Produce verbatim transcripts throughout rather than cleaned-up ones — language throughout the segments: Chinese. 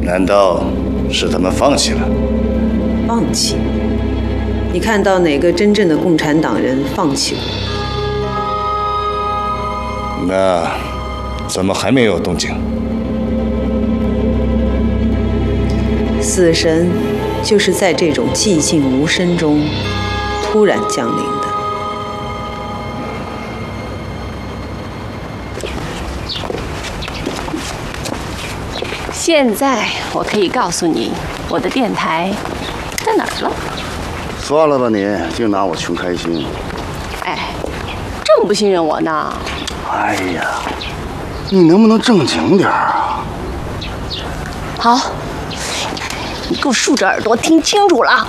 难道是他们放弃了？ 放弃？你看到哪个真正的共产党人放弃过？ 那怎么还没有动静？ 死神就是在这种寂静无声中突然降临的。 现在我可以告诉你，我的电台在哪儿了。 算了吧你，净拿我穷开心。 哎，这么不信任我呢？ 哎呀，你能不能正经点啊？ 好，你给我竖着耳朵听清楚了，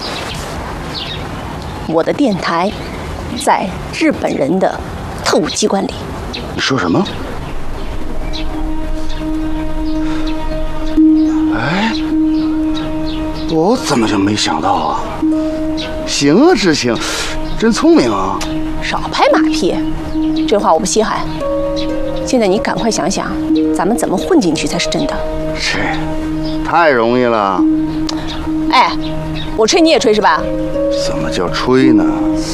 我的电台在日本人的特务机关里。 你说什么？哎，我怎么就没想到啊？行啊，知青，真聪明啊！ 少拍马屁，这话我不稀罕。现在你赶快想想，咱们怎么混进去才是真的。 这太容易了。 哎，我吹你也吹是吧？ 怎么叫吹呢？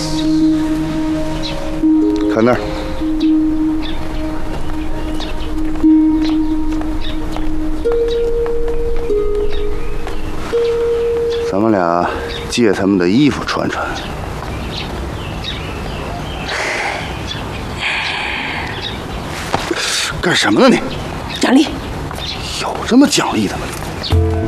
看那儿。咱们俩借他们的衣服穿穿。干什么呢你？ 奖励。 有这么奖励的吗？